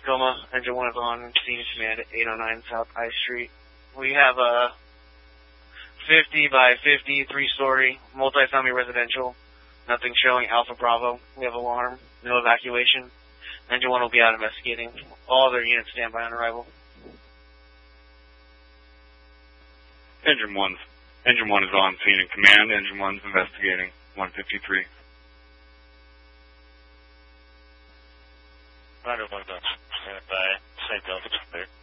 Tacoma. Engine 1 is on scene command at 809 South I Street. We have a 50 by 50, 3-story, multi-family residential. Nothing showing Alpha Bravo. We have alarm, no evacuation. Engine 1 will be out investigating. All other units stand by on arrival. Engine 1 is on scene and command. Engine 1's investigating. 153. Roger, 1 stand by. St. Delta, clear.